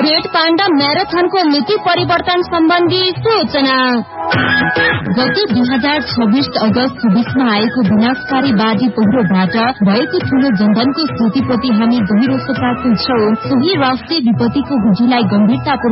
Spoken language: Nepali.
ग्रेट पाण्डा म्याराथनको मिति परिवर्तन सम्बन्धी सूचना। गत 2026 अगस्त 26 आएको विनाशकारी बाढ़ी पहिरोबाट भएको ठूलो जनधनको क्षतिप्रति हामी गहिरो शोकाकुल छौं। सोही राष्ट्रिय विपत्तिको घुँटीलाई गम्भीरतापूर्वक